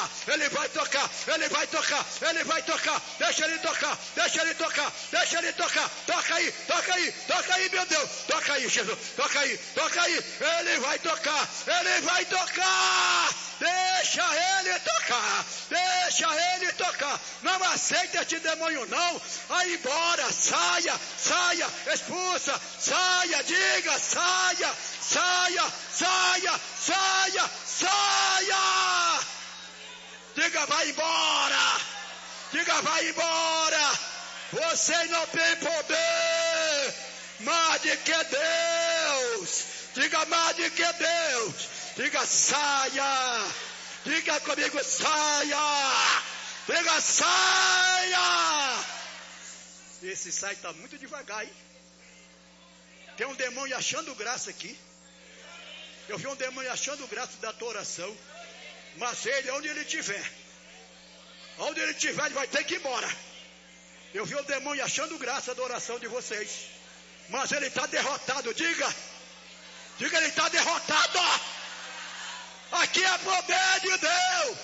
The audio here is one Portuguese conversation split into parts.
tocar, ele vai tocar, ele vai tocar, ele vai tocar, deixa ele tocar, deixa ele tocar, deixa ele tocar, toca aí, toca aí, toca aí, meu Deus, toca aí, Jesus, toca aí, ele vai tocar, ele vai tocar, deixa ele tocar, deixa ele tocar, não aceita este demônio não, aí embora, saia, saia, expulsa, saia, diga, saia, saia, saia, saia, saia, diga vai embora, diga vai embora, você não tem poder mais do que Deus, diga mais do que Deus, diga saia, diga comigo saia, diga saia, esse sai está muito devagar, hein? Tem um demônio achando graça aqui. Eu vi um demônio achando graça da tua oração. Mas ele, onde ele estiver, ele vai ter que ir embora. Eu vi um demônio achando graça da oração de vocês. Mas ele está derrotado. Diga, ele está derrotado. Aqui é poder de Deus.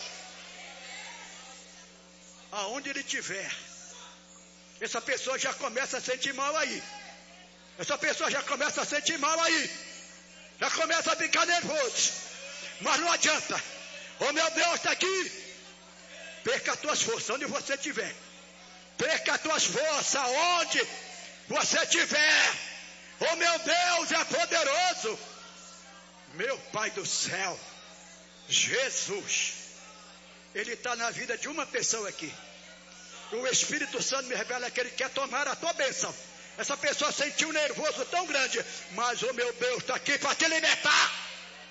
Aonde ele estiver, essa pessoa já começa a sentir mal aí. Essa pessoa já começa a sentir mal aí. Já começa a ficar nervoso. Mas não adianta. Oh meu Deus, está aqui. Perca as tuas forças onde você estiver. Perca as tuas forças onde você estiver. Oh meu Deus, é poderoso. Meu Pai do céu. Jesus. Ele está na vida de uma pessoa aqui. O Espírito Santo me revela que ele quer tomar a tua bênção. Essa pessoa sentiu um nervoso tão grande, mas o meu Deus está aqui para te libertar.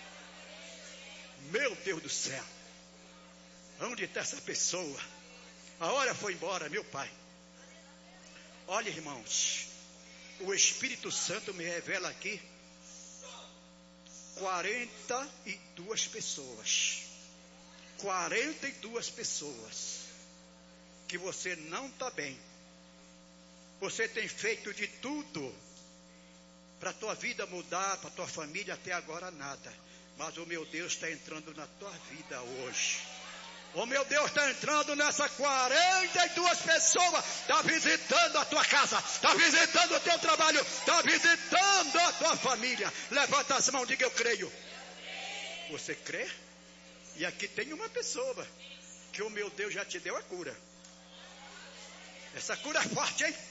Meu Deus do céu, onde está essa pessoa? A hora foi embora, meu Pai. Olha, irmãos, o Espírito Santo me revela aqui 42 pessoas. 42 pessoas que você não está bem. Você tem feito de tudo para a tua vida mudar, para a tua família, até agora nada. Mas o meu Deus está entrando na tua vida hoje. O meu Deus está entrando nessa 42 pessoas, está visitando a tua casa, está visitando o teu trabalho, está visitando a tua família. Levanta as mãos, diga eu creio. Você crê? E aqui tem uma pessoa que o meu Deus já te deu a cura. Essa cura é forte, hein?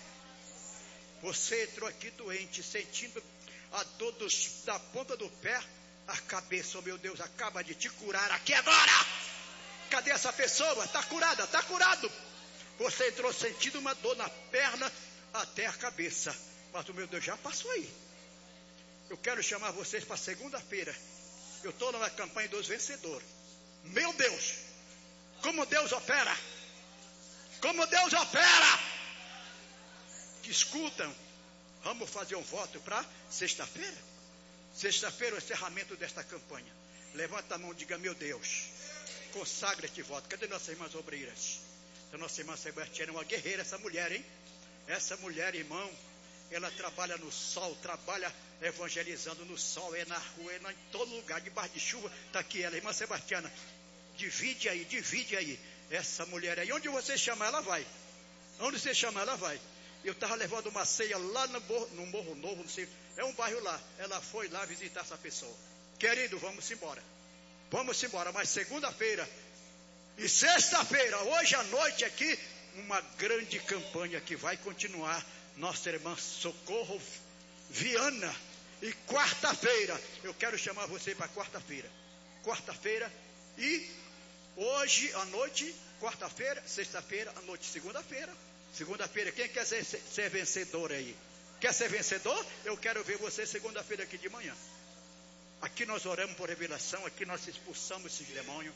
Você entrou aqui doente, sentindo a dor da ponta do pé, a cabeça, oh meu Deus, acaba de te curar aqui agora. Cadê essa pessoa? Está curada, está curado. Você entrou sentindo uma dor na perna até a cabeça, mas o meu Deus já passou aí. Eu quero chamar vocês para segunda-feira. Eu estou numa campanha dos vencedores. Meu Deus, como Deus opera. Como Deus opera. Que escutam, vamos fazer um voto para sexta-feira. Sexta-feira é o encerramento desta campanha. Levanta a mão e diga, meu Deus, consagra este voto. Cadê nossas irmãs obreiras? A nossa irmã Sebastiana é uma guerreira, essa mulher, hein? Essa mulher, irmão, ela trabalha no sol, trabalha evangelizando no sol, é na rua, em todo lugar, debaixo de chuva, está aqui ela, irmã Sebastiana. Divide aí. Essa mulher aí, onde você chamar, ela vai. Onde você chamar, ela vai. Eu estava levando uma ceia lá no Morro Novo, não sei, é um bairro lá. Ela foi lá visitar essa pessoa. Querido, vamos embora. Vamos embora, mas segunda-feira e sexta-feira, hoje à noite aqui, uma grande campanha que vai continuar. Nossa irmã Socorro Viana. E quarta-feira, eu quero chamar você para quarta-feira. Quarta-feira e hoje à noite, quarta-feira, sexta-feira à noite, segunda-feira. Segunda-feira, quem quer ser vencedor aí? Quer ser vencedor? Eu quero ver você segunda-feira aqui de manhã. Aqui nós oramos por revelação, aqui nós expulsamos esses demônios.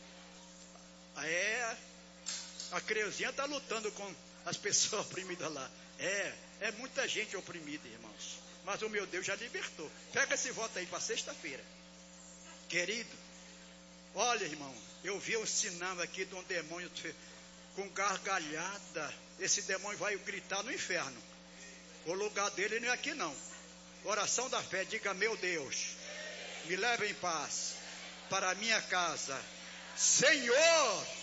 A creuzinha está lutando com as pessoas oprimidas lá. É muita gente oprimida, irmãos. Mas o meu Deus já libertou. Pega esse voto aí para sexta-feira. Querido, olha, irmão, eu vi um sinal aqui de um demônio com gargalhada. Esse demônio vai gritar no inferno. O lugar dele não é aqui não. Oração da fé, diga, meu Deus, me leve em paz para a minha casa. Senhor,